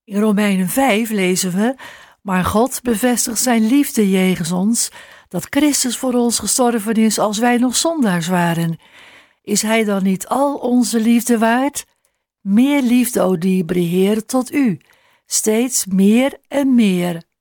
In Romeinen 5 lezen we: maar God bevestigt zijn liefde jegens ons, dat Christus voor ons gestorven is als wij nog zondaars waren. Is hij dan niet al onze liefde waard? Meer liefde, o dierbare Heer, tot u, steeds meer en meer.